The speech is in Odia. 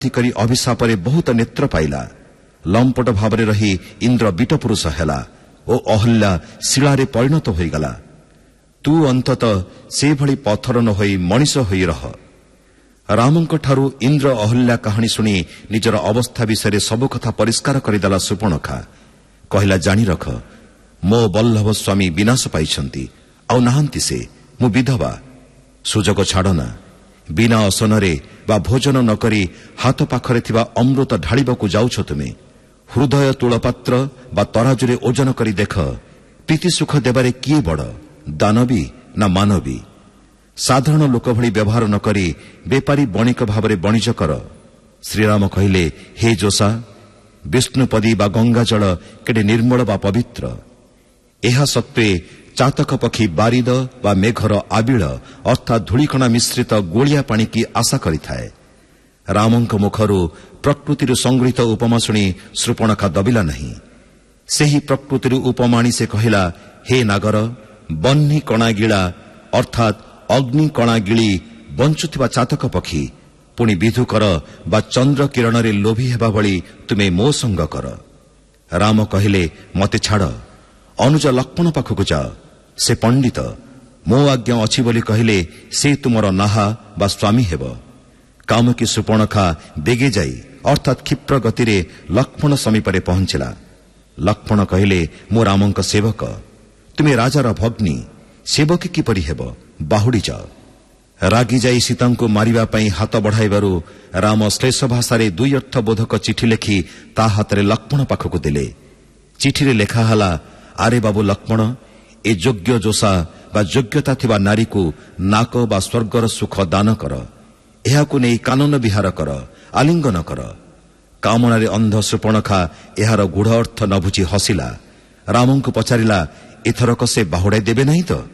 କରି ଅଭିଶାପରେ ବହୁତ ନେତ୍ର ପାଇଲା। ଲମ୍ପଟ ଭାବରେ ରହି ଇନ୍ଦ୍ର ବିଟ ପୁରୁଷ ହେଲା ଓ ଅହଲ୍ୟା ଶିଳାରେ ପରିଣତ ହୋଇଗଲା। ତୁ ଅନ୍ତତଃ ସେଭଳି ପଥର ନ ହୋଇ ମଣିଷ ହୋଇ ରହ। ରାମଙ୍କଠାରୁ ଇନ୍ଦ୍ର ଅହଲ୍ୟା କାହାଣୀ ଶୁଣି ନିଜର ଅବସ୍ଥା ବିଷୟରେ ସବୁ କଥା ପରିଷ୍କାର କରିଦେଲା ସୁପର୍ଣ୍ଣଖା। କହିଲା, ଜାଣି ରଖ, ମୋ ବଲ୍ଲଭ ସ୍ୱାମୀ ବିନାଶ ପାଇଛନ୍ତି, ଆଉ ନାହାନ୍ତି ସେ। ମୁଁ ବିଧବା। ସୁଯୋଗ ଛାଡ଼ନା। ବିନା ଅସନରେ ବା ଭୋଜନ ନ କରି ହାତ ପାଖରେ ଥିବା ଅମୃତ ଢାଳିବାକୁ ଯାଉଛ ତୁମେ। ହୃଦୟ ତୁଳପାତ୍ର ବା ତରାଜୁରେ ଓଜନ କରି ଦେଖ, ପ୍ରୀତି ସୁଖ ଦେବାରେ କିଏ ବଡ଼, ଦାନବୀ ନା ମାନବୀ? ସାଧାରଣ ଲୋକ ଭଳି ବ୍ୟବହାର ନ କରି ବେପାରୀ ବଣିକ ଭାବରେ ବଣିଜ କର। ଶ୍ରୀରାମ କହିଲେ, ହେ ଯୋଶା, ବିଷ୍ଣୁପଦୀ ବା ଗଙ୍ଗାଜଳ କେଡ଼େ ନିର୍ମଳ ବା ପବିତ୍ର। ଏହା ସତ୍ତ୍ୱେ ଚାତକ ପକ୍ଷୀ ବାରିଦ ବା ମେଘର ଆବିଳ ଅର୍ଥାତ୍ ଧୂଳିକଣା ମିଶ୍ରିତ ଗୋଳିଆ ପାଣିକି ଆଶା କରିଥାଏ। ରାମଙ୍କ ମୁଖରୁ ପ୍ରକୃତିରୁ ସଂଗୃହୀତ ଉପମା ଶୁଣି ଶୃପଣଖା ଦବିଲା ନାହିଁ। ସେହି ପ୍ରକୃତିରୁ ଉପମା ଆଣି ସେ କହିଲା, ହେ ନାଗର, ବହ୍ନି କଣା ଗିଳା ଅର୍ଥାତ୍ ଅଗ୍ନି କଣା ଗିଳି ବଞ୍ଚୁଥିବା ଚାତକ ପକ୍ଷୀ, ପୁଣି ବିଧୁ କର ବା ଚନ୍ଦ୍ର କିରଣରେ ଲୋଭୀ ହେବା ଭଳି ତୁମେ ମୋ ସଙ୍ଗ କର। ରାମ କହିଲେ, ମତେ ଛାଡ଼, ଅନୁଜ ଲକ୍ଷ୍ମଣ ପାଖକୁ ଯାଅ। ସେ ପଣ୍ଡିତ, ମୋ ଆଜ୍ଞା ଅଛି ବୋଲି କହିଲେ ସେ ତୁମର ନାହା ବା ସ୍ୱାମୀ ହେବ। କାମୁକୀ ସୁପର୍ଣ୍ଣଖା ବେଗେ ଯାଇ ଅର୍ଥାତ୍ କ୍ଷିପ୍ର ଗତିରେ ଲକ୍ଷ୍ମଣ ସମୀପରେ ପହଞ୍ଚିଲା। ଲକ୍ଷ୍ମଣ କହିଲେ, ମୁଁ ରାମଙ୍କ ସେବକ, ତୁମେ ରାଜାର ଭଗ୍ନୀ, ସେବକୀ କିପରି ହେବ? ବାହୁଡ଼ି ଯାଅ। ରାଗି ଯାଇ ସୀତାଙ୍କୁ ମାରିବା ପାଇଁ ହାତ ବଢ଼ାଇବାରୁ ରାମ ଶ୍ଳେଷ ଭାଷାରେ 2 ଅର୍ଥବୋଧକ ଚିଠି ଲେଖି ତା ହାତରେ ଲକ୍ଷ୍ମଣ ପାଖକୁ ଦେଲେ। ଚିଠିରେ ଲେଖା ହେଲା, ଆରେ ବାବୁ ଲକ୍ଷ୍ମଣ, ଏ ଯୋଗ୍ୟ ଯୋଶା ବା ଯୋଗ୍ୟତା ଥିବା ନାରୀକୁ ନାକ ବା ସ୍ୱର୍ଗର ସୁଖ ଦାନ କର। ଏହାକୁ ନେଇ କାନନ ବିହାର କର, ଆଲିଙ୍ଗନ କର। କାମନାରେ ଅନ୍ଧ ସୁପର୍ଣ୍ଣଖା ଏହାର ଗୂଢ଼ ଅର୍ଥ ନ ବୁଝି ହସିଲା। ରାମଙ୍କୁ ପଚାରିଲା, ଏଥରକ ସେ ବାହୁଡ଼ାଇ ଦେବେ ନାହିଁ ତ?